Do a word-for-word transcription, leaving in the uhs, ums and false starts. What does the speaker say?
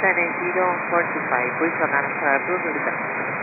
ten eighty forty-five. Please hold on for approved.